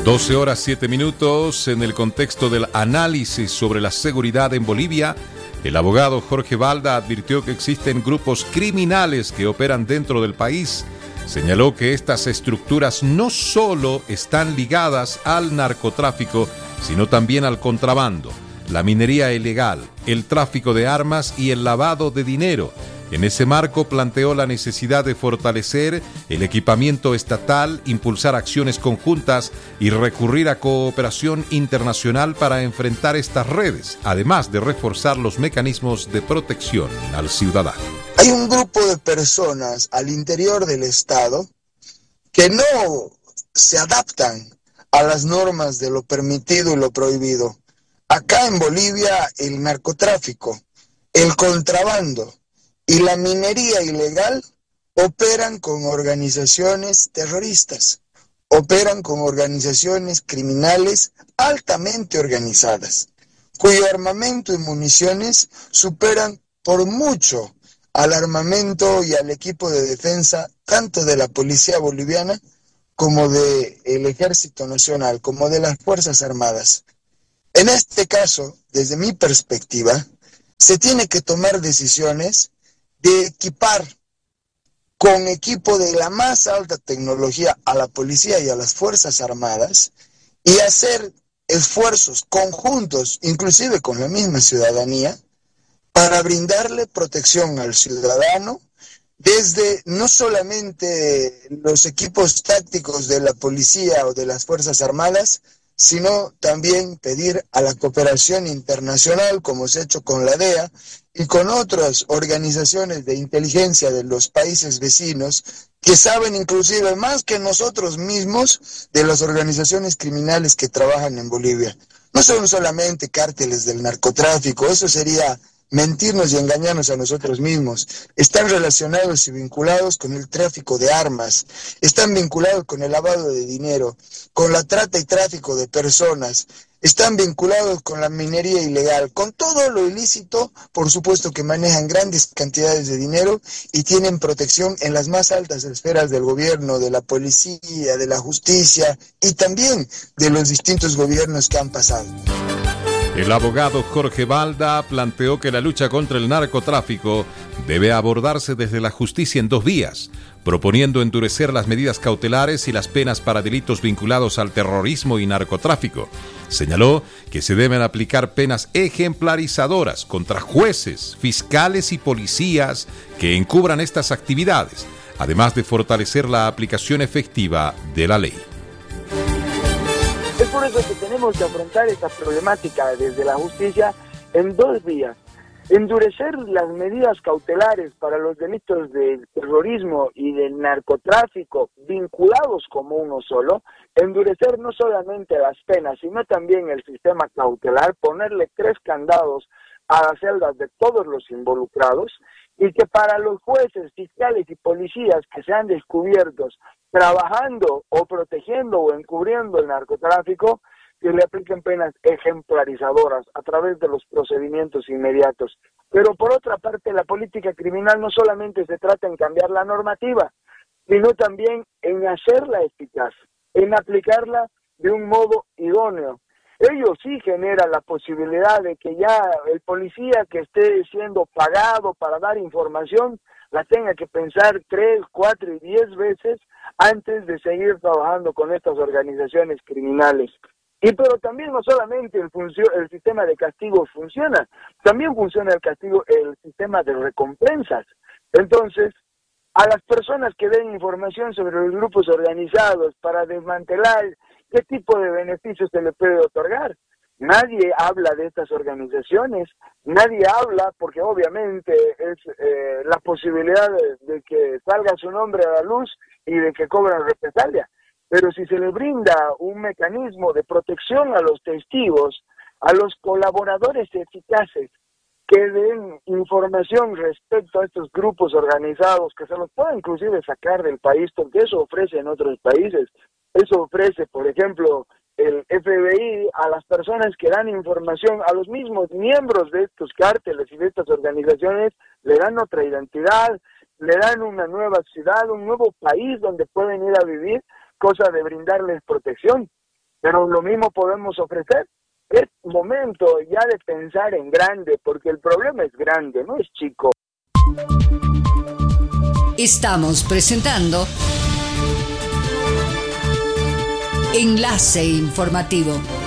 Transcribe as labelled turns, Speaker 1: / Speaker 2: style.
Speaker 1: 12 horas 7 minutos. En el contexto del análisis sobre la seguridad en Bolivia, el abogado Jorge Balda advirtió que existen grupos criminales que operan dentro del país. Señaló que estas estructuras no solo están ligadas al narcotráfico, sino también al contrabando, la minería ilegal, el tráfico de armas y el lavado de dinero. En ese marco planteó la necesidad de fortalecer el equipamiento estatal, impulsar acciones conjuntas y recurrir a cooperación internacional para enfrentar estas redes, además de reforzar los mecanismos de protección al ciudadano.
Speaker 2: Hay un grupo de personas al interior del Estado que no se adaptan a las normas de lo permitido y lo prohibido. Acá en Bolivia el narcotráfico, el contrabando y la minería ilegal operan con organizaciones terroristas, operan con organizaciones criminales altamente organizadas, cuyo armamento y municiones superan por mucho al armamento y al equipo de defensa tanto de la policía boliviana como del Ejército Nacional, como de las Fuerzas Armadas. En este caso, desde mi perspectiva, se tiene que tomar decisiones de equipar con equipo de la más alta tecnología a la policía y a las Fuerzas Armadas y hacer esfuerzos conjuntos, inclusive con la misma ciudadanía, para brindarle protección al ciudadano desde no solamente los equipos tácticos de la policía o de las Fuerzas Armadas, sino también pedir a la cooperación internacional, como se ha hecho con la DEA, y con otras organizaciones de inteligencia de los países vecinos, que saben inclusive más que nosotros mismos de las organizaciones criminales que trabajan en Bolivia. No son solamente cárteles del narcotráfico, eso sería mentirnos y engañarnos a nosotros mismos. Están relacionados y vinculados con el tráfico de armas, están vinculados con el lavado de dinero, con la trata y tráfico de personas, están vinculados con la minería ilegal, con todo lo ilícito, por supuesto que manejan grandes cantidades de dinero y tienen protección en las más altas esferas del gobierno, de la policía, de la justicia y también de los distintos gobiernos que han pasado.
Speaker 1: El abogado Jorge Balda planteó que la lucha contra el narcotráfico debe abordarse desde la justicia en 2 vías, proponiendo endurecer las medidas cautelares y las penas para delitos vinculados al terrorismo y narcotráfico. Señaló que se deben aplicar penas ejemplarizadoras contra jueces, fiscales y policías que encubran estas actividades, además de fortalecer la aplicación efectiva de la ley.
Speaker 3: Es por eso que tenemos que afrontar esta problemática desde la justicia en 2 vías. Endurecer las medidas cautelares para los delitos del terrorismo y del narcotráfico vinculados como uno solo, endurecer no solamente las penas, sino también el sistema cautelar, ponerle 3 candados a las celdas de todos los involucrados, y que para los jueces, fiscales y policías que sean descubiertos trabajando o protegiendo o encubriendo el narcotráfico, que le apliquen penas ejemplarizadoras a través de los procedimientos inmediatos. Pero por otra parte, la política criminal no solamente se trata en cambiar la normativa, sino también en hacerla eficaz, en aplicarla de un modo idóneo. Ello sí genera la posibilidad de que ya el policía que esté siendo pagado para dar información la tenga que pensar 3, 4 y 10 veces antes de seguir trabajando con estas organizaciones criminales. Pero también no solamente el sistema de castigo funciona, también funciona el sistema de recompensas. Entonces, a las personas que den información sobre los grupos organizados para desmantelar, ¿qué tipo de beneficios se le puede otorgar? Nadie habla de estas organizaciones, nadie habla porque obviamente es la posibilidad de que salga su nombre a la luz y de que cobren represalia. Pero si se le brinda un mecanismo de protección a los testigos, a los colaboradores eficaces que den información respecto a estos grupos organizados, que se los pueda inclusive sacar del país, porque eso ofrece en otros países. Eso ofrece, por ejemplo, el FBI a las personas que dan información, a los mismos miembros de estos cárteles y de estas organizaciones, le dan otra identidad, le dan una nueva ciudad, un nuevo país donde pueden ir a vivir, cosa de brindarles protección. pero lo mismo podemos ofrecer. Es momento ya de pensar en grande, porque el problema es grande, no es chico.
Speaker 4: Estamos presentando Enlace Informativo.